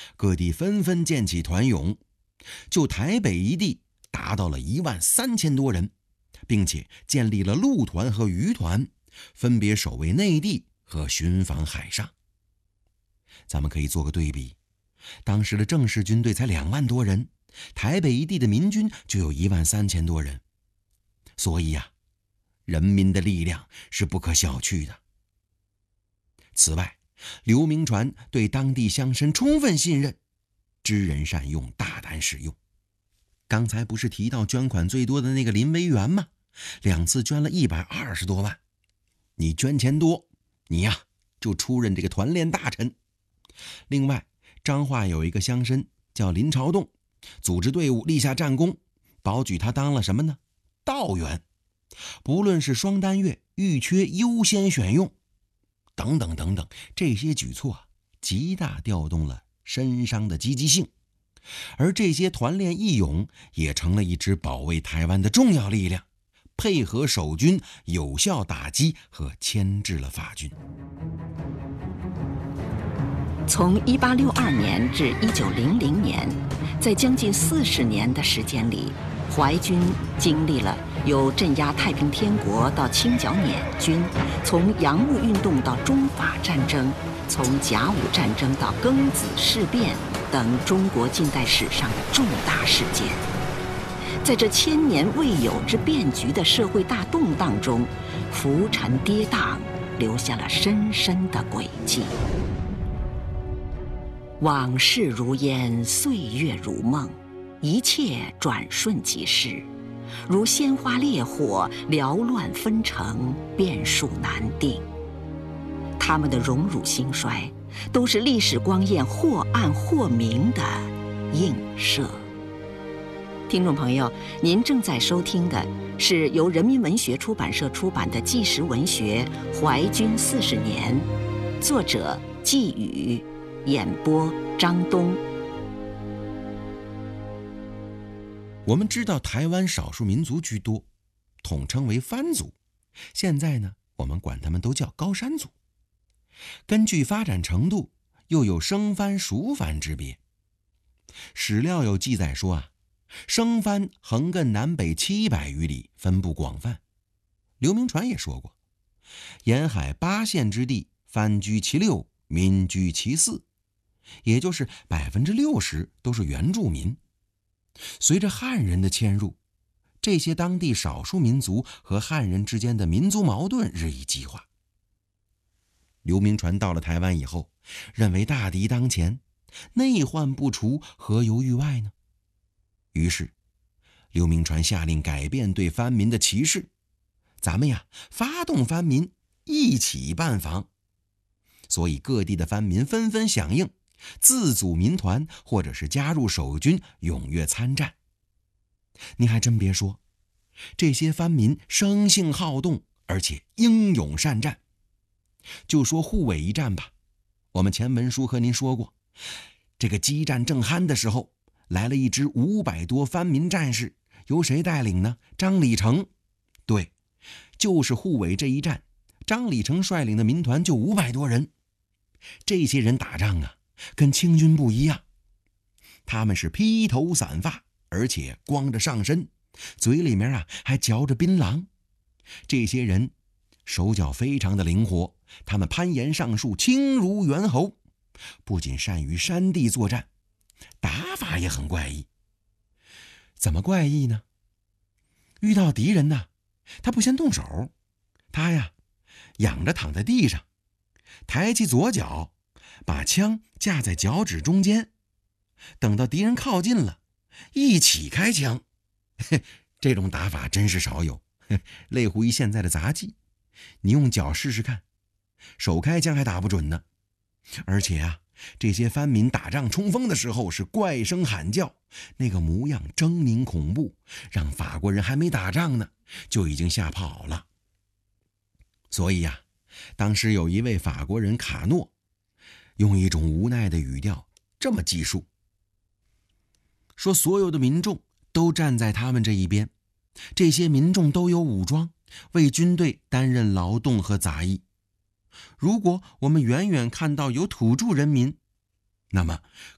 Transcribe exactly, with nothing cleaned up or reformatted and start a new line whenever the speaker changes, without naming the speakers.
各地纷纷建起团勇，就台北一地达到了一万三千多人，并且建立了陆团和渔团，分别守卫内地和巡防海上。咱们可以做个对比，当时的正式军队才两万多人，台北一地的民军就有一万三千多人。所以呀、啊，人民的力量是不可小觑的。此外，刘铭传对当地乡绅充分信任，知人善用，大胆使用。刚才不是提到捐款最多的那个林维源吗？两次捐了一百二十多万。你捐钱多，你呀就出任这个团练大臣。另外，彰化有一个乡绅叫林朝栋，组织队伍立下战功，保举他当了什么呢？道员。不论是双单月、预缺优先选用等等等等，这些举措啊，极大调动了绅商的积极性。而这些团练义勇也成了一支保卫台湾的重要力量，配合守军有效打击和牵制了法军。
从一八六二年至一九零零年，在将近四十年的时间里，淮军经历了由镇压太平天国到清剿捻军，从洋务运动到中法战争，从甲午战争到庚子事变等中国近代史上的重大事件。在这千年未有之变局的社会大动荡中，浮沉跌宕，留下了深深的轨迹。往事如烟，岁月如梦，一切转瞬即逝，如鲜花烈火，缭乱纷呈，变数难定。他们的荣辱兴衰，都是历史光焰或暗或明的映射。听众朋友，您正在收听的是由人民文学出版社出版的纪实文学《淮军四十年》，作者季宇，演播张东。
我们知道台湾少数民族居多，统称为番族，现在呢，我们管他们都叫高山族。根据发展程度，又有生番、熟番之别。史料有记载说啊，生番横亘南北七百余里，分布广泛。刘铭传也说过，沿海八县之地，番居其六，民居其四，也就是百分之六十都是原住民。随着汉人的迁入，这些当地少数民族和汉人之间的民族矛盾日益激化。刘铭传到了台湾以后，认为大敌当前，内患不除，何由域外呢？于是刘铭传下令改变对番民的歧视，咱们呀发动番民一起办防。所以各地的番民纷纷响应，自组民团或者是加入守军，踊跃参战。你还真别说，这些番民生性好动，而且英勇善战。就说护卫一战吧，我们前文书和您说过，这个激战正酣的时候，来了一支五百多番民战士，由谁带领呢？张理成。对，就是护卫这一战，张理成率领的民团就五百多人。这些人打仗啊，跟清军不一样，他们是披头散发，而且光着上身，嘴里面啊还嚼着槟榔。这些人手脚非常的灵活，他们攀岩上树，轻如猿猴，不仅善于山地作战，打法也很怪异。怎么怪异呢？遇到敌人呢，他不先动手，他呀仰着躺在地上，抬起左脚，把枪架在脚趾中间，等到敌人靠近了，一起开枪。这种打法真是少有，类乎于现在的杂技。你用脚试试看，手开枪还打不准呢。而且啊，这些番民打仗冲锋的时候是怪声喊叫，那个模样狰狞恐怖，让法国人还没打仗呢就已经吓跑了。所以呀、啊，当时有一位法国人卡诺，用一种无奈的语调这么记述，说所有的民众都站在他们这一边，这些民众都有武装，为军队担任劳动和杂役。如果我们远远看到有土著人民，那么